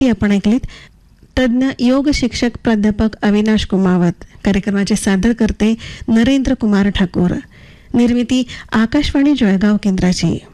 आपण ऐकलीत. तज्ज्ञ योग शिक्षक प्राध्यापक अविनाश कुमावत. कार्यक्रमाचे सादर करते नरेंद्र कुमार ठाकूर. निर्मिती आकाशवाणी जळगाव केंद्राची.